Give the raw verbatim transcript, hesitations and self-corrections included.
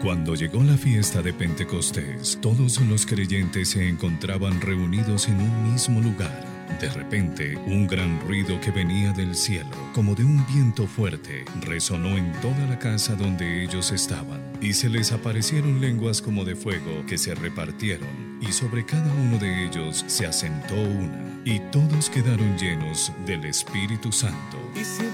Cuando llegó la fiesta de Pentecostés, todos los creyentes se encontraban reunidos en un mismo lugar. De repente, un gran ruido que venía del cielo, como de un viento fuerte, resonó en toda la casa donde ellos estaban, y se les aparecieron lenguas como de fuego que se repartieron, y sobre cada uno de ellos se asentó una, y todos quedaron llenos del Espíritu Santo.